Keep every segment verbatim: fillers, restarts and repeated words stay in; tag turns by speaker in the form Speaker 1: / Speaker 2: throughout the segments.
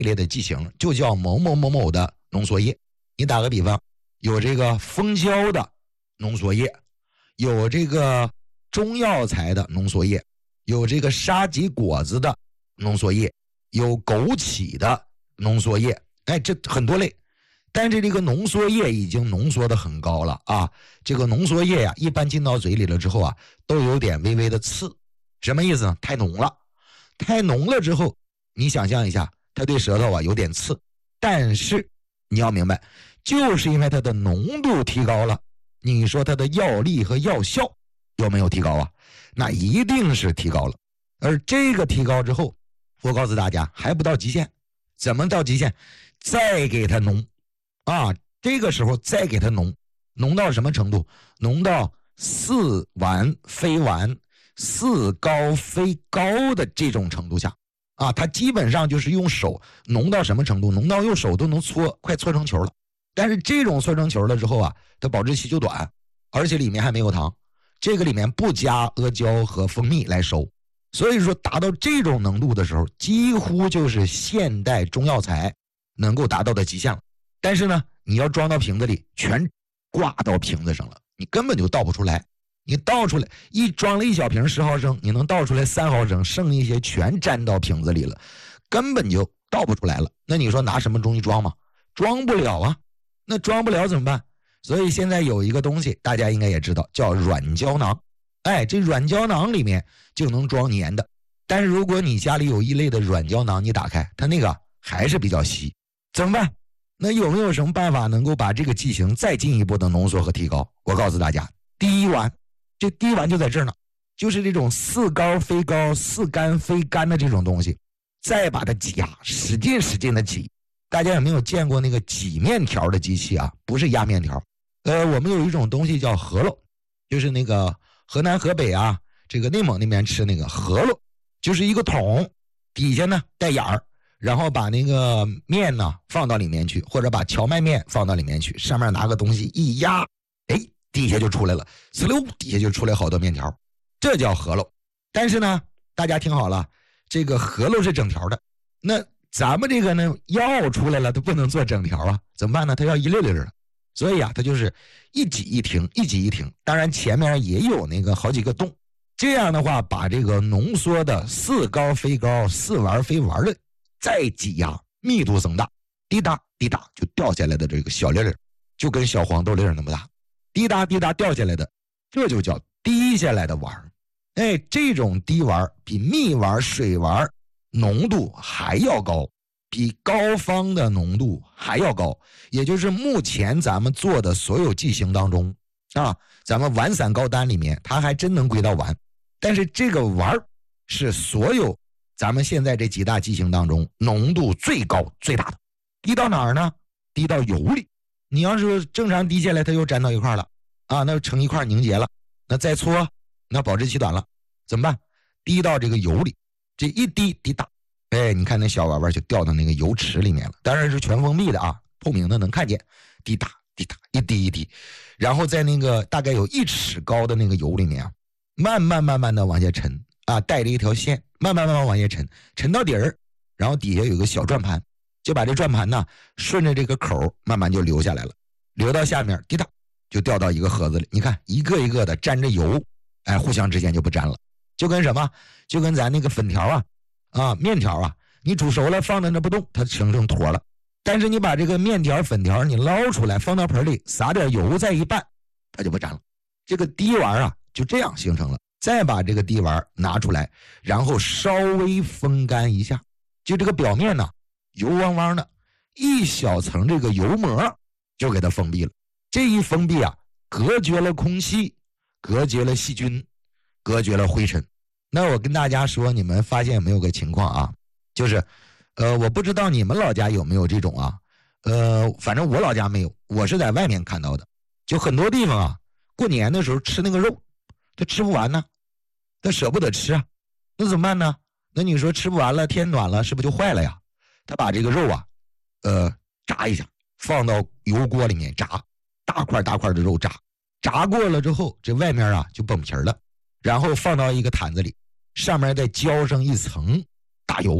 Speaker 1: 一类的剂型就叫某某某某的浓缩液。你打个比方，有这个蜂胶的浓缩液，有这个中药材的浓缩液，有这个沙棘果子的浓缩液，有枸杞的浓缩液，哎，这很多类。但是这个浓缩液已经浓缩的很高了啊，这个浓缩液呀、啊，一般进到嘴里了之后啊，都有点微微的刺。什么意思呢？太浓了，太浓了之后，你想象一下，它对舌头啊有点刺。但是你要明白，就是因为它的浓度提高了，你说它的药力和药效有没有提高啊？那一定是提高了。而这个提高之后，我告诉大家还不到极限。怎么到极限？再给它浓啊，这个时候再给它浓，浓到什么程度？浓到似丸非丸，似膏非膏的这种程度下啊，它基本上就是用手浓到什么程度？浓到用手都能搓，快搓成球了。但是这种搓成球了之后啊，它保质期就短，而且里面还没有糖，这个里面不加阿胶和蜂蜜来收。所以说达到这种浓度的时候，几乎就是现代中药材能够达到的极限了。但是呢，你要装到瓶子里，全挂到瓶子上了，你根本就倒不出来。你倒出来一装了一小瓶十毫升，你能倒出来三毫升，剩一些全粘到瓶子里了，根本就倒不出来了。那你说拿什么东西装吗？装不了啊。那装不了怎么办？所以现在有一个东西大家应该也知道，叫软胶囊。哎，这软胶囊里面就能装粘的。但是如果你家里有一类的软胶囊，你打开它那个还是比较稀，怎么办？那有没有什么办法能够把这个剂型再进一步的浓缩和提高？我告诉大家，第一丸，这第一丸就在这儿呢，就是这种似膏非膏、似干非干的这种东西，再把它挤压，使劲使劲的挤。大家有没有见过那个挤面条的机器啊？不是压面条，呃，我们有一种东西叫饸饹，就是那个河南河北啊，这个内蒙那边吃那个饸饹，就是一个桶，底下呢带眼儿，然后把那个面呢放到里面去，或者把荞麦面放到里面去，上面拿个东西一压，哎，底下就出来了，呲溜，底下就出来好多面条，这叫饸饹。但是呢，大家听好了，这个饸饹是整条的，那咱们这个呢药出来了，它不能做整条啊，怎么办呢？它要一粒粒的，所以啊，它就是一挤一停，一挤一停。当然前面也有那个好几个洞，这样的话把这个浓缩的似膏非膏、似丸非丸的再挤压，密度增大，滴答滴答就掉下来的这个小粒粒，就跟小黄豆粒那么大，滴答滴答掉下来的，这就叫滴下来的丸。哎，这种滴丸比蜜丸、水丸浓度还要高，比膏方的浓度还要高，也就是目前咱们做的所有剂型当中啊，咱们丸散膏丹里面它还真能归到丸，但是这个丸是所有咱们现在这几大剂型当中浓度最高最大的。滴到哪儿呢？滴到油里。你要是正常滴下来它又粘到一块了啊，那成一块凝结了，那再搓那保质期短了，怎么办？滴到这个油里，这一滴滴答，哎，你看那小丸丸就掉到那个油池里面了，当然是全封闭的啊，透明的能看见，滴答滴答，一滴一滴，然后在那个大概有一尺高的那个油里面啊，慢慢慢慢的往下沉啊，带着一条线，慢慢慢慢往下沉，沉到底儿，然后底下有个小转盘，就把这转盘呢顺着这个口慢慢就流下来了，流到下面滴答就掉到一个盒子里，你看一个一个的沾着油，哎，互相之间就不沾了，就跟什么？就跟咱那个粉条啊，啊面条啊，你煮熟了放在那不动，它成成坨了。但是你把这个面条粉条你捞出来，放到盆里，撒点油再一拌，它就不沾了。这个滴丸啊，就这样形成了。再把这个滴丸拿出来，然后稍微风干一下，就这个表面呢油汪汪的，一小层这个油膜就给它封闭了。这一封闭啊，隔绝了空气，隔绝了细菌，隔绝了灰尘。那我跟大家说，你们发现有没有个情况啊？就是呃，我不知道你们老家有没有这种啊？呃，反正我老家没有，我是在外面看到的。就很多地方啊，过年的时候吃那个肉，它吃不完呢，它舍不得吃啊，那怎么办呢？那你说吃不完了，天暖了，是不是就坏了呀？他把这个肉啊，呃，炸一下，放到油锅里面炸，大块大块的肉炸，炸过了之后，这外面啊就崩皮了，然后放到一个坛子里，上面再浇上一层大油，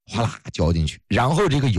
Speaker 1: 哗啦浇进去，然后这个油